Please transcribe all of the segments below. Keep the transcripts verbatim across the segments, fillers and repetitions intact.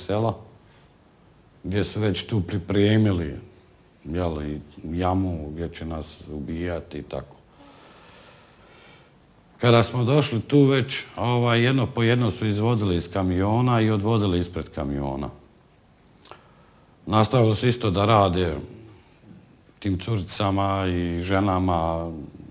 sela, gdje su već tu pripremili jamu gdje će nas ubijati i tako. Kada smo došli tu već, jedno po jedno su izvodili iz kamiona i odvodili ispred kamiona. Nastavilo se isto da rade tim curicama i ženama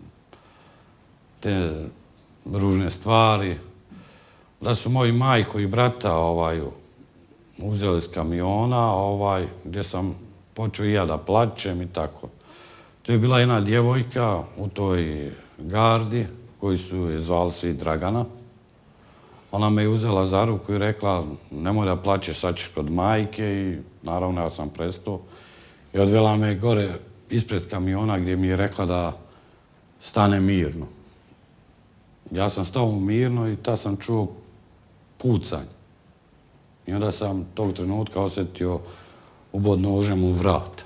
te ružne stvari. Da su moji majku i brata uzeli iz kamiona, gdje sam počeo i ja da plačem i tako. To je bila jedna djevojka u toj gardi, koji su je zvali svi Dragana. Ona me je uzela za ruku i rekla, nemoj da plačeš, sad ćeš kod majke, i naravno ja sam prestao. I odvela me gore ispred kamiona gdje mi je rekla da stane mirno. Ja sam stao mirno i tad sam čuo pucanj. I onda sam tog trenutka osjetio ubod nožem u vrat.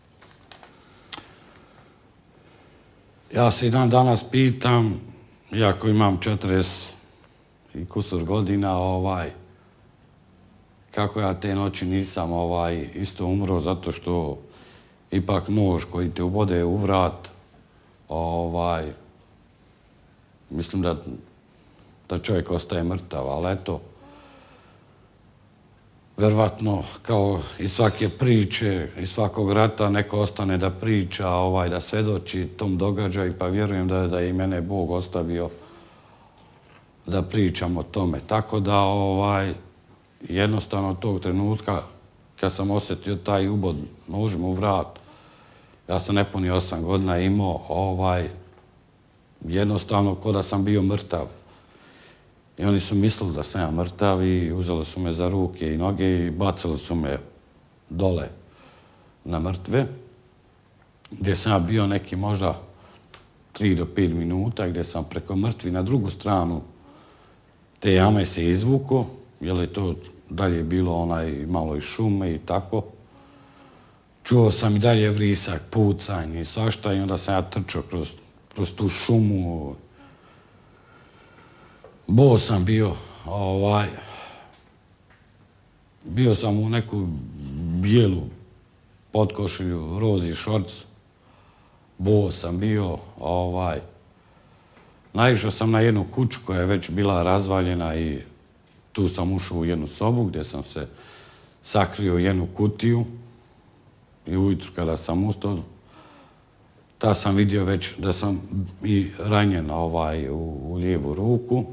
Ja se i dan danas pitam, iako imam četrdeset i kusur godina, kako ja te noći nisam isto umro, zato što ipak nož koji te ubode u vrat, mislim da čovjek ostaje mrtav, ali eto, verovatno, kao i svake priče, i svakog rata, neko ostane da priča, da svedoči tom događaju, pa vjerujem da je i mene Bog ostavio da pričam o tome. Tako da, jednostavno tog trenutka, kad sam osjetio taj ubod nožem u vrat, ja sam nepuni osam godina imao, jednostavno ko da sam bio mrtav. I oni su mislili da sam ja mrtav i uzeli su me za ruke i noge i bacili su me dole na mrtve, gdje sam ja bio neki možda tri do pet minuta, gdje sam preko mrtvi na drugu stranu te jame se izvuko, jer je to dalje bilo onaj malo i šume i tako. Čuo sam i dalje vrisak, pucanj i svašta, i onda sam ja trčao kroz tu šumu. Bo sam bio, bio sam u neku bijelu potkošulju, rozi šorc. Bo sam bio, naišao sam na jednu kuću koja je već bila razvaljena i tu sam ušao u jednu sobu gdje sam se sakrio u jednu kutiju i ujutru kada sam ustao, tad sam vidio već da sam i ranjen u lijevu ruku.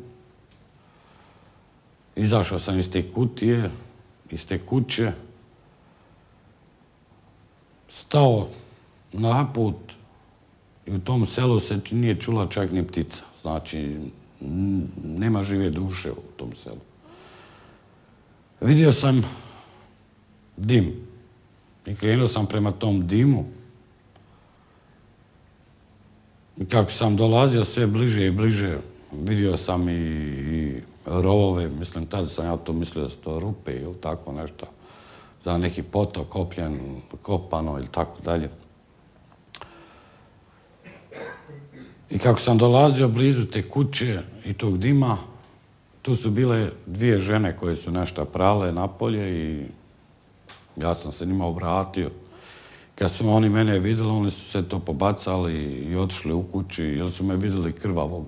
Izašao sam iz te kutije, iz te kuće, stao naput i u tom selu se nije čula čak ni ptica. Znači, nema žive duše u tom selu. Vidio sam dim i krenuo sam prema tom dimu. I kako sam dolazio sve bliže i bliže, vidio sam i rovove, mislim, tada sam ja to mislio da su to rupe ili tako nešto, za neki potok kopljen, kopano ili tako dalje. I kako sam dolazio blizu te kuće i tog dima, tu su bile dvije žene koje su nešto prale napolje i ja sam se njima obratio. Kad su oni mene vidjeli, oni su se to pobacali i otišli u kući, jer su me vidjeli krvavog.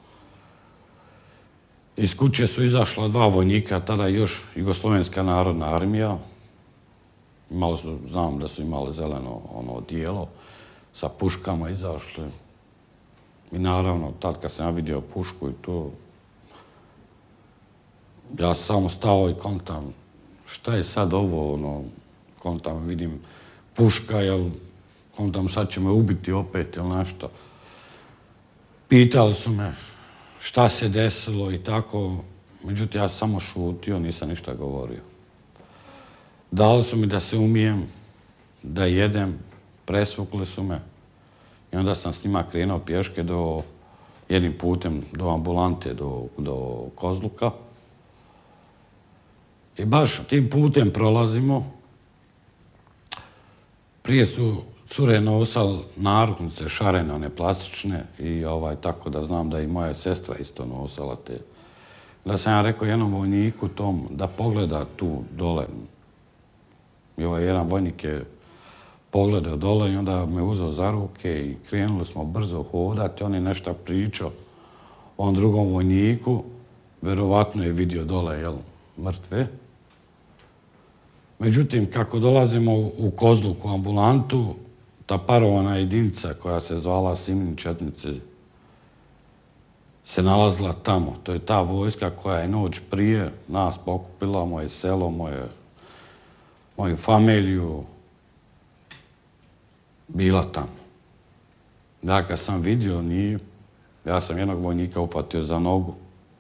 Iz kuće su izašla dva vojnika, tada još Jugoslovenska narodna armija. Znam da su imali zeleno odijelo, sa puškama izašli. I naravno, tad kad sam ja vidio pušku i to, ja sam samo stao i kontam, šta je sad ovo, kontam, vidim puška, jel, kontam, sad će me ubiti opet ili nešto. Pitali su me šta se desilo i tako, međutim, ja sam samo šutio, nisam ništa govorio. Dali su mi da se umijem, da jedem, presvukli su me i onda sam s njima krenuo pješke do jednim putem, do ambulante, do Kozluka. I baš tim putem prolazimo. Prije su cure nosali naruknice šarene, one plastične, i tako da znam da i moja sestra isto nosala te da sam ja rekao jednom vojniku tom da pogleda tu dole. I ovaj jedan vojnik je pogledao dole i onda me uzeo za ruke i krenuli smo brzo hodati. On je nešto pričao ovom drugom vojniku. Verovatno je vidio dole, jel, mrtve. Međutim, kako dolazimo u Kozluku ambulantu, ta parovana jedinica koja se zvala Simini četnici se nalazila tamo. To je ta vojska koja je noć prije nas pokupila, moje selo, moje, moju familiju, bila tamo. Ja kad sam vidio nije, ja sam jednog vojnika uhvatio za nogu.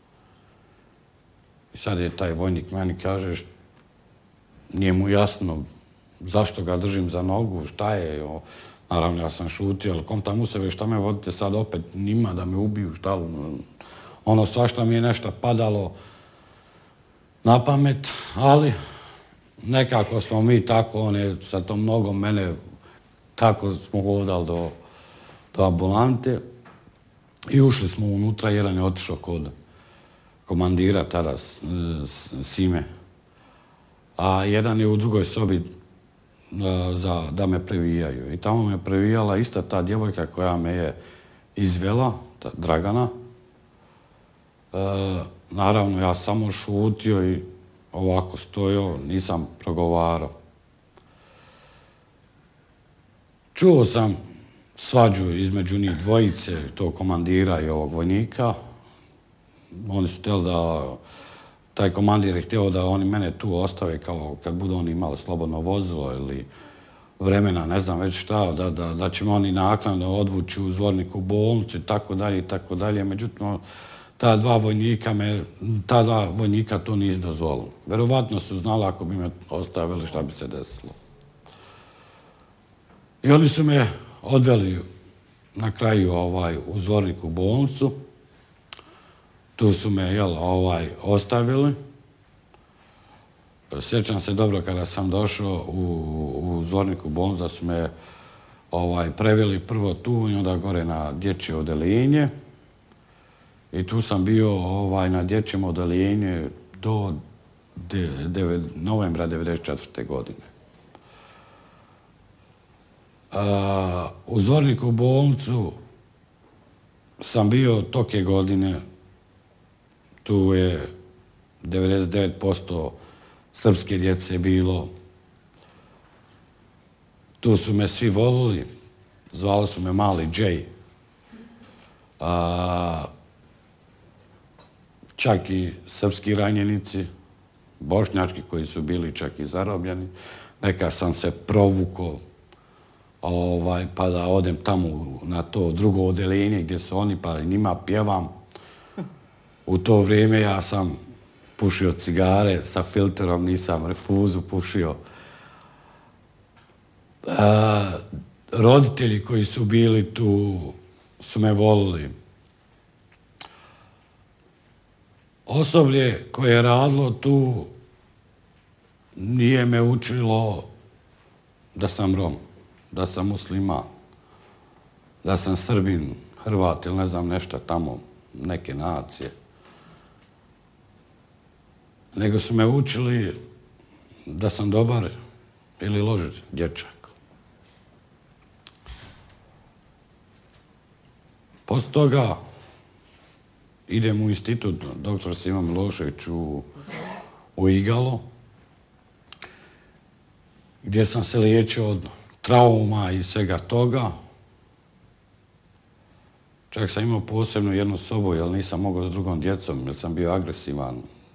I sad je taj vojnik meni kaže, nije mu jasno zašto ga držim za nogu, šta je. O, naravno, ja sam šutio, ali kom tam u sebe, šta me vodite sad opet njima da me ubiju, šta. Ono, svašta mi je nešto padalo na pamet, ali nekako smo mi tako, on je sa tom nogom mene, tako smo hodali do, do ambulante i ušli smo unutra, jedan je otišao kod komandira tada Sime, a jedan je u drugoj sobi za, da me previjaju. I tamo me previjala ista ta djevojka koja me je izvela, ta Dragana. E, naravno, ja samo šutio i ovako stojao, nisam progovarao. Čuo sam svađu između njih dvojice, tog komandira i ovog vojnika. Oni su htjeli da, taj komandir je htio da oni mene tu ostave kao kad budu oni imali slobodno vozilo ili vremena, ne znam već šta, da, da, da ćemo oni naknadno odvući u Zvorniku bolnicu i tako dalje i tako dalje. Međutim, ta dva vojnika me, ta dva vojnika to nisu dozvolili. Verovatno su znali ako bi me ostavili šta bi se desilo. I oni su me odveli na kraju ovaj, u Zvorniku bolnicu. Tu su me, jel, ovaj, ostavili. Sjećam se dobro kada sam došao u, u Zvorniku bolnicu da su me ovaj, preveli prvo tu i onda gore na dječje odeljenje. I tu sam bio ovaj, na dječjem odeljenju do de, de, novembra devedeset četvrte godine. A, u Zvorniku bolnicu sam bio toke godine. Tu je devedeset devet posto srpske djece bilo. Tu su me svi volili. Zvali su me Mali Džej. A, čak i srpski ranjenici, bošnjački koji su bili čak i zarobljeni. Neka sam se provukao ovaj, pa da odem tamo na to drugo odeljenje gdje su oni, pa njima pjevam. U to vrijeme ja sam pušio cigare sa filterom, nisam refuzu pušio. A, roditelji koji su bili tu su me volili. Osoblje koje je radilo tu nije me učilo da sam Rom, da sam musliman, da sam Srbin, Hrvat ili ne znam nešto tamo, neke nacije. Nego su me učili da sam dobar ili loš dječak. Poslije toga idem u institut doktor Sima Milošević u, u Igalo, gdje sam se liječio od trauma i svega toga. Čak sam imao posebno jednu sobu, jer nisam mogao s drugom djecom, jer sam bio agresivan.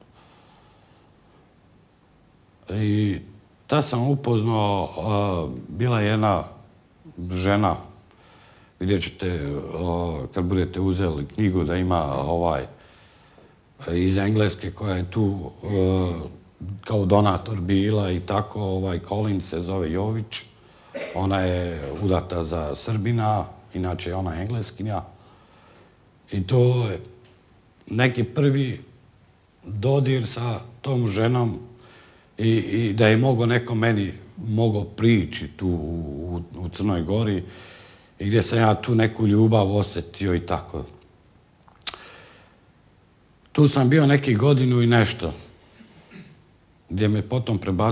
I ta sam upoznao, uh, bila je jedna žena, vidjet ćete, uh, kad budete uzeli knjigu, da ima ovaj, iz Engleske koja je tu uh, kao donator bila i tako, ovaj, Colin se zove Jović. Ona je udata za Srbina, inače je ona Engleskinja. I to je neki prvi dodir sa tom ženom i, i da je mogo neko meni mogo prići tu u, u Crnoj Gori i gdje sam ja tu neku ljubav osjetio i tako. Tu sam bio neki godinu i nešto, gdje me potom prebacili